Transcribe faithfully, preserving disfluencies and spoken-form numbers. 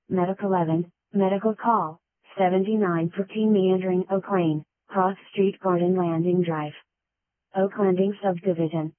Medic eleven, Medical Call, seventy-nine fourteen Meandering Oak Lane, Cross Street Garden Landing Drive. Oak Landing Subdivision.